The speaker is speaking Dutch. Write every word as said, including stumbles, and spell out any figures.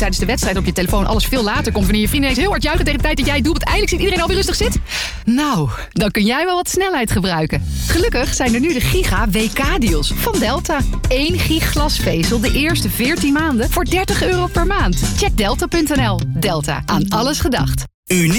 tijdens de wedstrijd op je telefoon alles veel later komt... wanneer je vrienden ineens heel hard juichen tegen de tijd dat jij het doelpunt eindelijk ziet... iedereen alweer rustig zit? Nou, dan kun jij wel wat snelheid gebruiken. Gelukkig zijn er nu de Giga W K-deals van Delta. één gig glasvezel de eerste veertien maanden voor dertig euro per maand. Check delta punt n l. Delta, aan alles gedacht. Uniek.